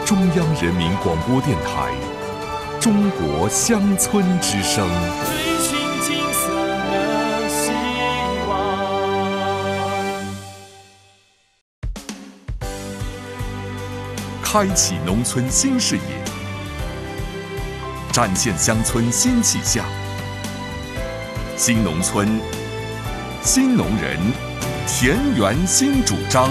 中央人民广播电台中国乡村之声。 追寻金色的希望， 开启农村新视野，展现乡村新气象。新农村，新农人，田园新主张。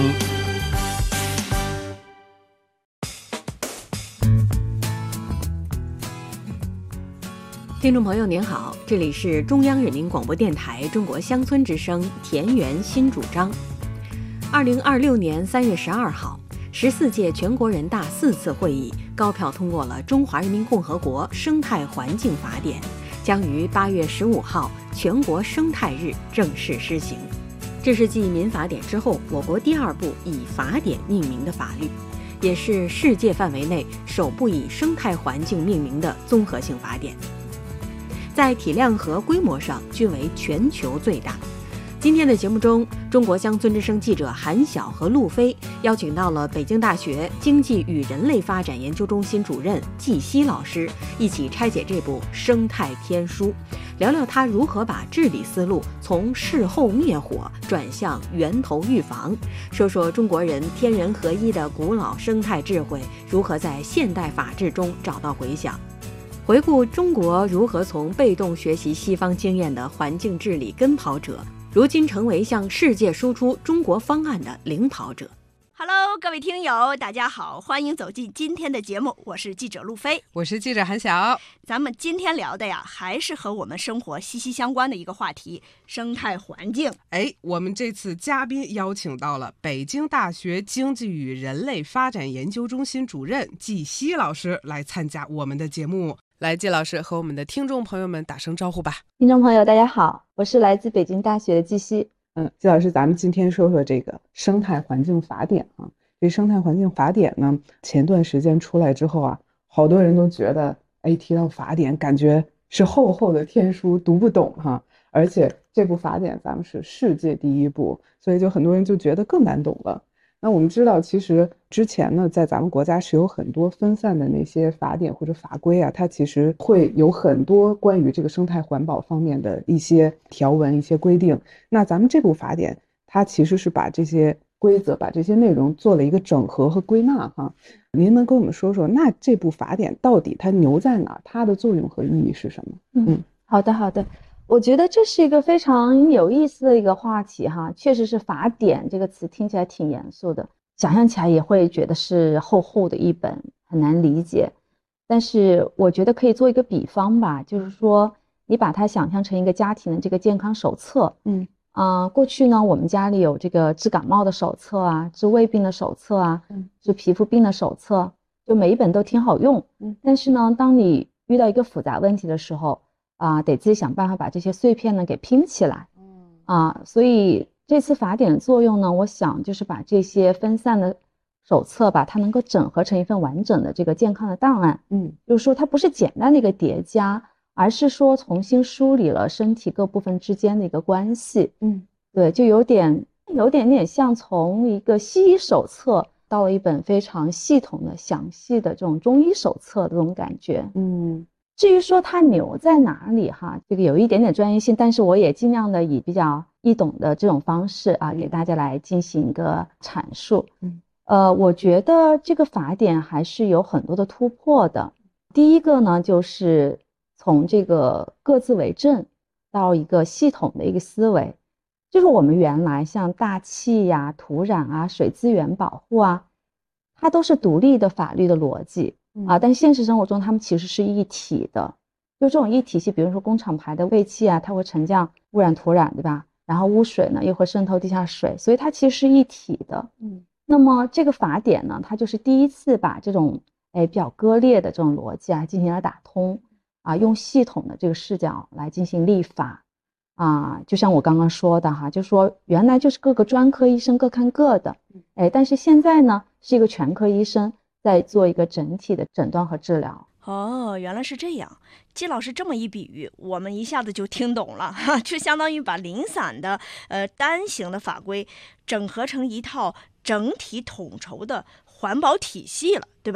听众朋友您好，这里是中央人民广播电台中国乡村之声田园新主张。2026年3月12号，14届全国人大4次会议高票通过了《中华人民共和国生态环境法典》，将于8月15号全国生态日正式施行。这是继民法典之后，我国第2部以法典命名的法律，也是世界范围内首部以生态环境命名的综合性法典。在体量和规模上均为全球最大。今天的节目中，中国乡村之声记者韩晓和陆飞邀请到了北京大学经济与人类发展研究中心主任季希老师，一起拆解这部生态天书，聊聊他如何把治理思路从事后灭火转向源头预防，说说中国人天人合一的古老生态智慧如何在现代法治中找到回响。回顾中国如何从被动学习西方经验的环境治理跟跑者，如今成为向世界输出中国方案的领跑者。 Hello， 各位听友，大家好，欢迎走进今天的节目，我是记者陆飞， 我是记者韩晓。 咱们今天聊的呀，还是和我们生活息息相关的一个话题——生态环境。 我们这次嘉宾邀请到了北京大学经济与人类发展研究中心主任季希老师来参加我们的节目。来，季老师和我们的听众朋友们打声招呼吧。 听众朋友大家好，我是来自北京大学的季希。 季老师，咱们今天说说这个生态环境法典啊。这生态环境法典呢，前段时间出来之后啊，好多人都觉得，提到法典感觉是厚厚的天书，读不懂哈。而且这部法典咱们是世界第1部，所以就很多人就觉得更难懂了。那我们知道，其实之前呢，在咱们国家是有很多分散的那些法典或者法规啊，它其实会有很多关于这个生态环保方面的一些条文、一些规定。那咱们这部法典，它其实是把这些规则、把这些内容做了一个整合和归纳哈。您能跟我们说说，那这部法典到底它牛在哪？它的作用和意义是什么？ 好的。我觉得这是一个非常有意思的一个话题哈，确实是法典这个词听起来挺严肃的，想象起来也会觉得是厚厚的一本，很难理解。但是我觉得可以做一个比方吧，就是说你把它想象成一个家庭的这个健康手册。过去呢，我们家里有这个治感冒的手册啊，治胃病的手册啊，治皮肤病的手册，就每一本都挺好用。但是呢，当你遇到一个复杂问题的时候得自己想办法把这些碎片呢给拼起来。所以这次法典的作用呢，我想就是把这些分散的手册吧，它能够整合成一份完整的这个健康的档案。就是说它不是简单的一个叠加，而是说重新梳理了身体各部分之间的一个关系。对，就有点像从一个西医手册到了一本非常系统的详细的这种中医手册的这种感觉。至于说它牛在哪里哈，这个有一点点专业性，但是我也尽量的以比较易懂的这种方式给大家来进行一个阐述。我觉得这个法典还是有很多的突破的。第一个呢，就是从这个各自为政到一个系统的一个思维，就是我们原来像大气呀、土壤啊、水资源保护啊，它都是独立的法律的逻辑。但现实生活中它们其实是一体的，就这种一体性，比如说工厂排的废气啊，它会沉降污染土壤，对吧？然后污水呢又会渗透地下水，所以它其实是一体的。那么这个法典呢，它就是第一次把这种比较割裂的这种逻辑进行了打通用系统的这个视角来进行立法就像我刚刚说的哈，就说原来就是各个专科医生各看各的，但是现在呢是一个全科医生在做一个整体的诊断和治疗。 原来是这样。季老师这么一比喻，我们一下子就听懂了，就相当于把零散的单行的法规整合成一套整体统筹的环保体系了，对吧？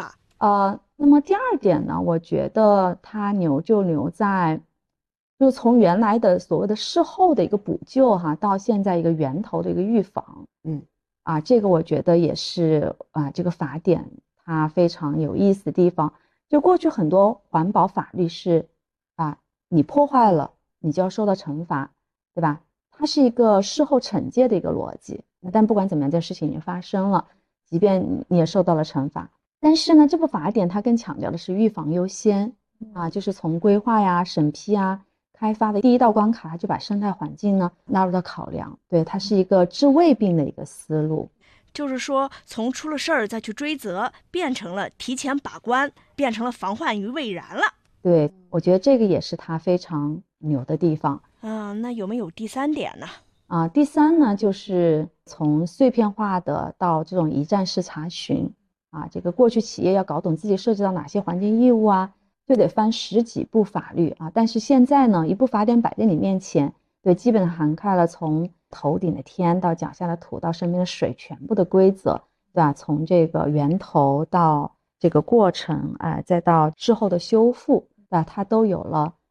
那么第二点呢，我觉得它牛就牛在，就是从原来的所谓的事后的一个补救哈，到现在一个源头的一个预防。这个我觉得也是这个法典它非常有意思的地方。就过去很多环保法律是你破坏了，你就要受到惩罚，对吧？它是一个事后惩戒的一个逻辑。但不管怎么样，这事情已经发生了，即便你也受到了惩罚。但是呢，这部法典它更强调的是预防优先就是从规划呀、审批啊、开发的第一道关卡，它就把生态环境呢纳入到考量。对，它是一个治未病的一个思路。 就是说，从出了事儿再去追责，变成了提前把关，变成了防患于未然了。 对，我觉得这个也是它非常牛的地方。 那有没有第三点呢？ 第三呢，就是从碎片化的到这种一站式查询这个过去企业要搞懂自己涉及到哪些环境义务就得翻10几部法律但是现在呢，一部法典摆在你面前，对，基本涵盖了从头顶的天到脚下的土到身边的水全部的规则，对吧？从这个源头到这个过程再到之后的修复，对吧？它都有了